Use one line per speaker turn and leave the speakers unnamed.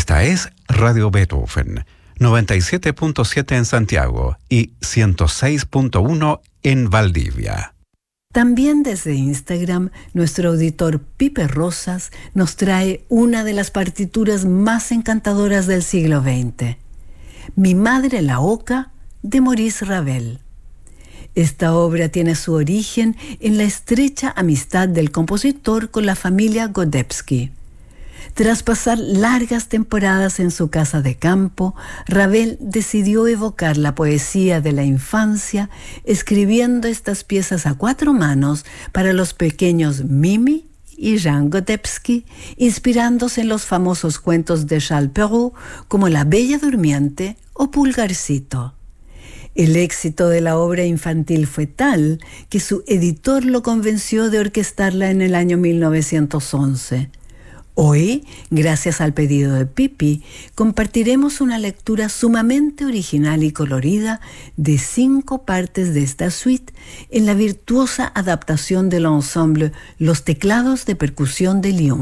Esta es Radio Beethoven, 97.7 en Santiago y 106.1 en Valdivia.
También desde Instagram, nuestro auditor Pipe Rosas nos trae una de las partituras más encantadoras del siglo XX, Mi madre la oca, de Maurice Ravel. Esta obra tiene su origen en la estrecha amistad del compositor con la familia Godebsky. Tras pasar largas temporadas en su casa de campo, Ravel decidió evocar la poesía de la infancia, escribiendo estas piezas a 4 manos para los pequeños Mimi y Jean Godebsky, inspirándose en los famosos cuentos de Charles Perrault como La Bella Durmiente o Pulgarcito. El éxito de la obra infantil fue tal que su editor lo convenció de orquestarla en el año 1911. Hoy, gracias al pedido de Pipi, compartiremos una lectura sumamente original y colorida de 5 partes de esta suite en la virtuosa adaptación del ensemble Los Teclados de Percusión de Lyon.